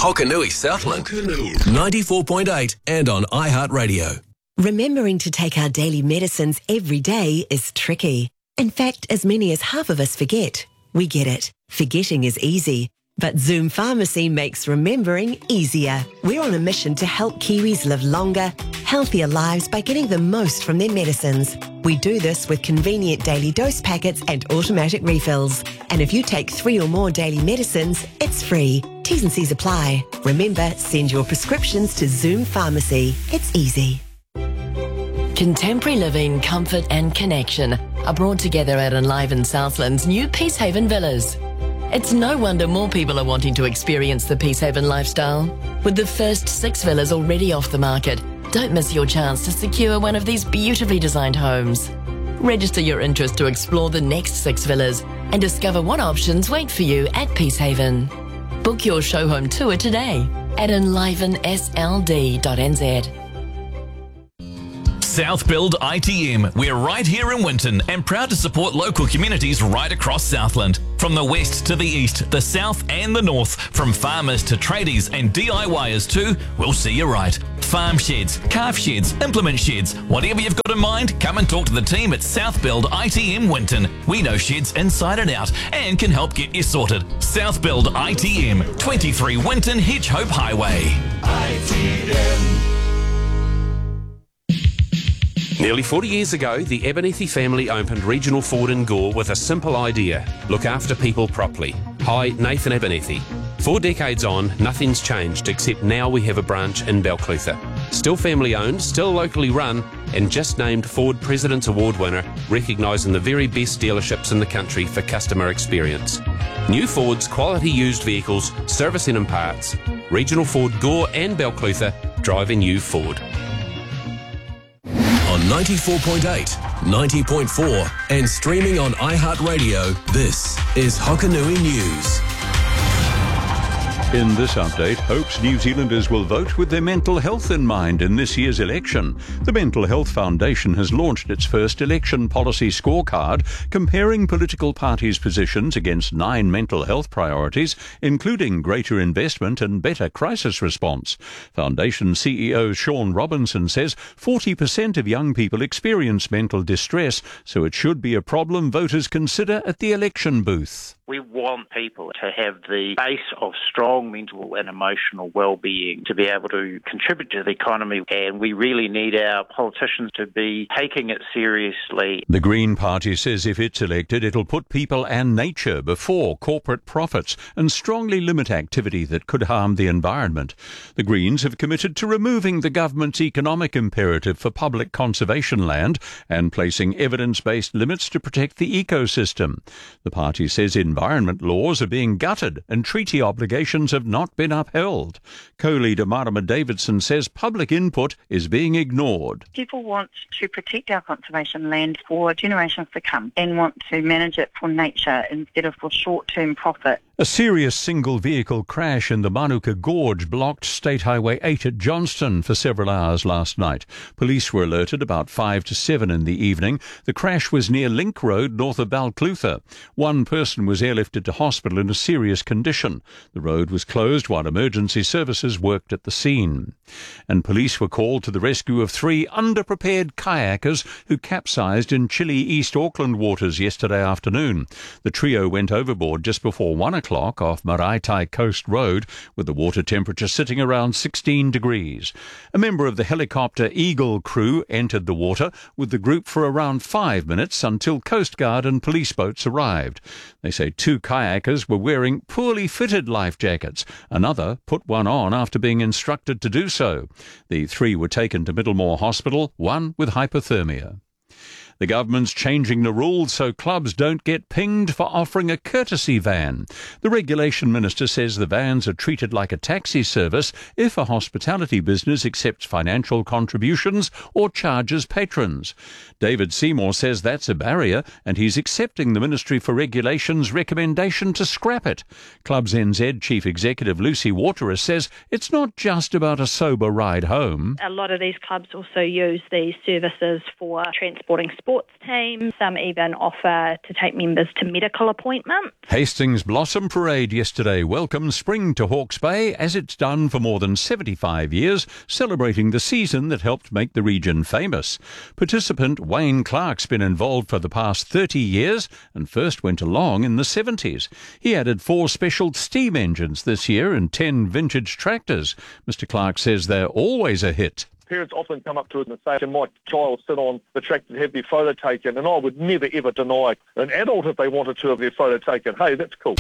Hokanui Southland, 94.8 and on iHeartRadio. Remembering to take our daily medicines every day is tricky. In fact, as many as half of us forget. We get it. Forgetting is easy. But Zoom Pharmacy makes remembering easier. We're on a mission to help Kiwis live longer, healthier lives by getting the most from their medicines. We do this with convenient daily dose packets and automatic refills. And if you take 3 or more daily medicines, it's free. T's and C's apply. Remember, send your prescriptions to Zoom Pharmacy. It's easy. Contemporary living, comfort and connection are brought together at Enliven Southland's new Peacehaven Villas. It's no wonder more people are wanting to experience the Peacehaven lifestyle. With the first 6 villas already off the market, don't miss your chance to secure one of these beautifully designed homes. Register your interest to explore the next 6 villas and discover what options wait for you at Peacehaven. Book your show home tour today at enlivensld.nz. Southbuild ITM. We're right here in Winton and proud to support local communities right across Southland. From the west to the east, the south and the north, from farmers to tradies and DIYers too, we'll see you right. Farm sheds, calf sheds, implement sheds, whatever you've got in mind, come and talk to the team at Southbuild ITM Winton. We know sheds inside and out and can help get you sorted. Southbuild ITM, 23 Winton Hedgehope Highway. ITM. Nearly 40 years ago, the Abernethy family opened Regional Ford in Gore with a simple idea: look after people properly. Hi, Nathan Abernethy. 4 decades on, nothing's changed except now we have a branch in Balclutha. Still family owned, still locally run, and just named Ford President's Award winner, recognising the very best dealerships in the country for customer experience. New Fords, quality used vehicles, servicing and parts. Regional Ford Gore and Balclutha, driving you Ford. On 94.8, 90.4 and streaming on iHeartRadio, this is Hokanui News. In this update, hopes New Zealanders will vote with their mental health in mind in this year's election. The Mental Health Foundation has launched its first election policy scorecard, comparing political parties' positions against 9 mental health priorities, including greater investment and better crisis response. Foundation CEO Sean Robinson says 40% of young people experience mental distress, so it should be a problem voters consider at the election booth. We want people to have the base of strong mental and emotional well-being to be able to contribute to the economy, and we really need our politicians to be taking it seriously. The Green Party says if it's elected, it'll put people and nature before corporate profits and strongly limit activity that could harm the environment. The Greens have committed to removing the government's economic imperative for public conservation land and placing evidence-based limits to protect the ecosystem. The party says environment laws are being gutted and treaty obligations have not been upheld. Co-leader Marama Davidson says public input is being ignored. People want to protect our conservation land for generations to come and want to manage it for nature instead of for short-term profit. A serious single-vehicle crash in the Manuka Gorge blocked State Highway 8 at Johnston for several hours last night. Police were alerted about 5 to 7 in the evening. The crash was near Link Road, north of Balclutha. One person was airlifted to hospital in a serious condition. The road was closed while emergency services worked at the scene. And police were called to the rescue of 3 underprepared kayakers who capsized in chilly East Auckland waters yesterday afternoon. The trio went overboard just before 1 o'clock off Maraitai Coast Road, with the water temperature sitting around 16 degrees. A member of the helicopter Eagle crew entered the water with the group for around 5 minutes until Coast Guard and police boats arrived. They say 2 kayakers were wearing poorly fitted life jackets. Another put one on after being instructed to do so. The 3 were taken to Middlemore Hospital, one with hypothermia. The government's changing the rules so clubs don't get pinged for offering a courtesy van. The regulation minister says the vans are treated like a taxi service if a hospitality business accepts financial contributions or charges patrons. David Seymour says that's a barrier, and he's accepting the Ministry for Regulation's recommendation to scrap it. Clubs NZ Chief Executive Lucy Waterer says it's not just about a sober ride home. A lot of these clubs also use these services for transporting sport sports teams. Some even offer to take members to medical appointments. Hastings Blossom Parade yesterday welcomed spring to Hawke's Bay, as it's done for more than 75 years, celebrating the season that helped make the region famous. Participant Wayne Clark's been involved for the past 30 years and first went along in the 70s. He added 4 special steam engines this year and 10 vintage tractors. Mr. Clark says they're always a hit. Parents often come up to us and say, can my child sit on the tractor and have their photo taken? And I would never ever deny an adult if they wanted to have their photo taken. Hey, that's cool.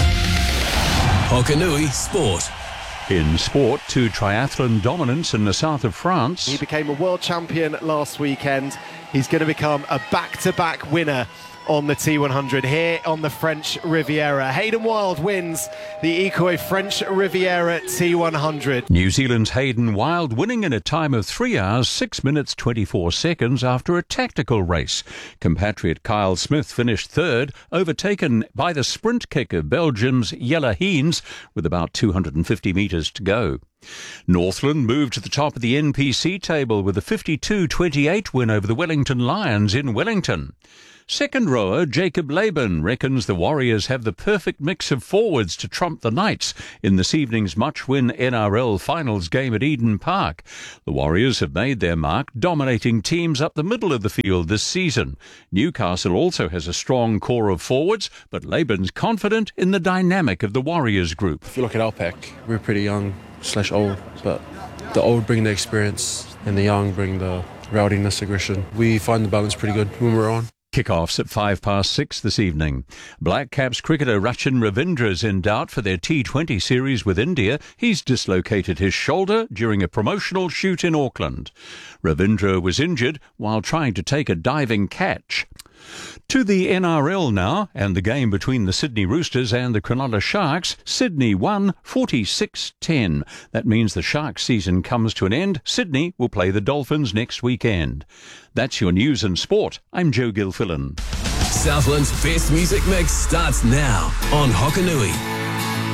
Hokanui Sport. In sport, to triathlon dominance in the south of France. He became a world champion last weekend. He's going to become a back-to-back winner on the T100 here on the French Riviera. Hayden Wilde wins the Eco French Riviera T100. New Zealand's Hayden Wilde winning in a time of 3 hours, 6 minutes, 24 seconds after a tactical race. Compatriot Kyle Smith finished third, overtaken by the sprint kick of Belgium's Jelle Heens with about 250 metres to go. Northland moved to the top of the NPC table with a 52-28 win over the Wellington Lions in Wellington. Second rower Jacob Laban reckons the Warriors have the perfect mix of forwards to trump the Knights in this evening's must-win NRL finals game at Eden Park. The Warriors have made their mark, dominating teams up the middle of the field this season. Newcastle also has a strong core of forwards, but Laban's confident in the dynamic of the Warriors group. If you look at our pack, we're pretty young/old, but the old bring the experience and the young bring the rowdiness, aggression. We find the balance pretty good when we're on. Kickoffs at 6:05 this evening. Black Caps cricketer Rachin Ravindra is in doubt for their T20 series with India. He's dislocated his shoulder during a promotional shoot in Auckland. Ravindra was injured while trying to take a diving catch. To the NRL now, and the game between the Sydney Roosters and the Cronulla Sharks. Sydney won 46-10. That means the Sharks season comes to an end. Sydney will play the Dolphins next weekend. That's your news and sport. I'm Joe Gilfillan. Southland's best music mix starts now on Hokanui.